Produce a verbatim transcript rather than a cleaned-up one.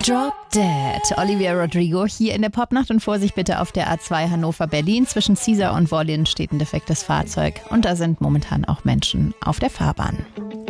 Drop Dead. Olivia Rodrigo hier in der Popnacht und Vorsicht bitte auf der A zwei Hannover-Berlin. Zwischen Caesar und Wollin steht ein defektes Fahrzeug und da sind momentan auch Menschen auf der Fahrbahn.